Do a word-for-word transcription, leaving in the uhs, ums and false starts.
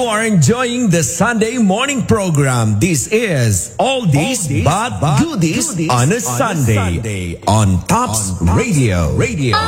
are enjoying the Sunday morning program. This is Oldies but Goodies on a Sunday on Tops Radio. Radio.